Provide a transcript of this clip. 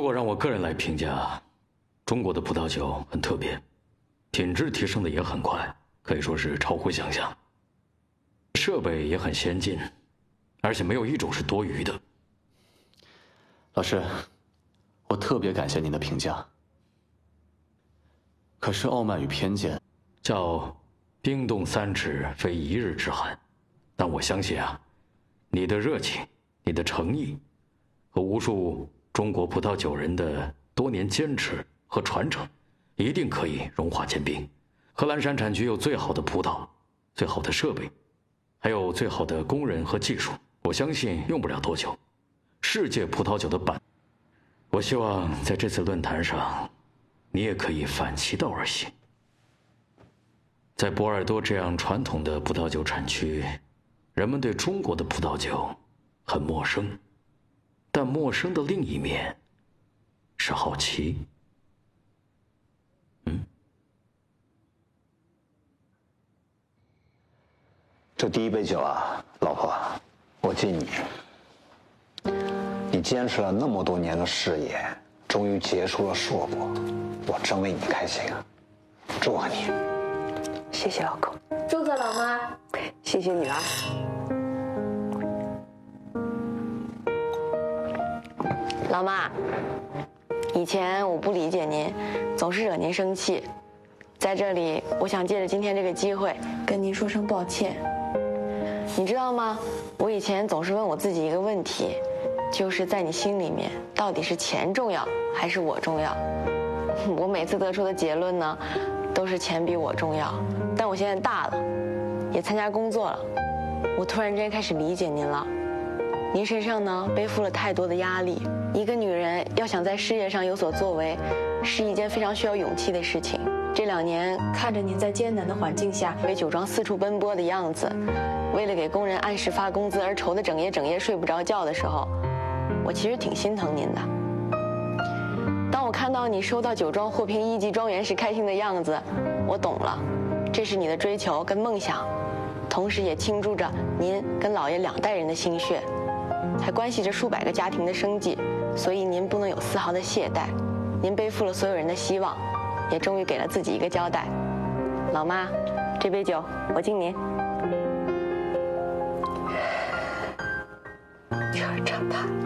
如果让我个人来评价，中国的葡萄酒很特别，品质提升的也很快，可以说是超乎想象。设备也很先进，而且没有一种是多余的。 老师，我特别感谢您的评价。可是傲慢与偏见， 叫冰冻三尺非一日之寒。但我相信啊，你的热情、你的诚意，和无数中国葡萄酒人的多年坚持和传承，一定可以融化坚冰。贺兰山产区有最好的葡萄、最好的设备，还有最好的工人和技术。我相信用不了多久，世界葡萄酒的版。我希望在这次论坛上，你也可以反其道而行。在波尔多这样传统的葡萄酒产区，人们对中国的葡萄酒很陌生，但陌生的另一面是好奇。 这第一杯酒啊，老婆，我敬你。你坚持了那么多年的事业，终于结束了硕果，我真为你开心啊！祝贺你！ 谢谢老公， 祝贺老妈， 谢谢女儿。 老妈，以前我不理解您，总是惹您生气，在这里，我想借着今天这个机会跟您说声抱歉。你知道吗？我以前总是问我自己一个问题，就是在你心里面，到底是钱重要还是我重要？我每次得出的结论呢，都是钱比我重要。但我现在大了，也参加工作了，我突然之间开始理解您了。您身上呢背负了太多的压力，一个女人要想在事业上有所作为，是一件非常需要勇气的事情。这2年看着您在艰难的环境下为酒庄四处奔波的样子，为了给工人按时发工资而愁得整夜睡不着觉的时候，我其实挺心疼您的。当我看到你收到酒庄获评1级庄园时开心的样子，我懂了，这是你的追求跟梦想，同时也倾注着您跟老爷2代人的心血，还关系着数百个家庭的生计，所以您不能有丝毫的懈怠。您背负了所有人的希望，也终于给了自己一个交代。老妈，这杯酒我敬您。 女儿长大了。